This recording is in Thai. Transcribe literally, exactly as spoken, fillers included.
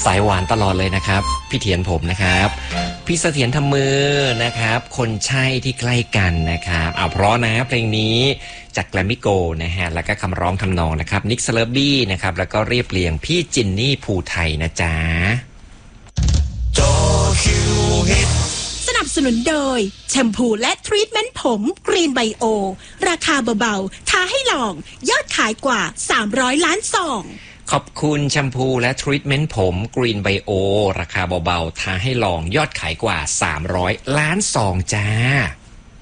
ายหวานตลอดเลยนะครับพี่เถียนผมนะครับพี่เสถียรทำมือนะครับคนใช่ที่ใกล้กันนะครับเอาเพราะนะเพลงนี้จากแกรมมี่โกลด์นะฮะแล้วก็คำร้องทำนองนะครับนิกสเลอร์บี้นะครับแล้วก็เรียบเรียงพี่จินนี่ภูไทยนะจ๊ะจอคิวฮิตสนับสนุนโดยแชมพูและทรีทเมนต์ผมกรีนไบโอราคาเบาๆท้าให้ลองยอดขายกว่าสามร้อยล้านซองขอบคุณแชมพูและทรีทเมนต์ผมกรีนไบโอราคาเบาๆท้าให้ลองยอดขายกว่าสามร้อยล้านซองจ้า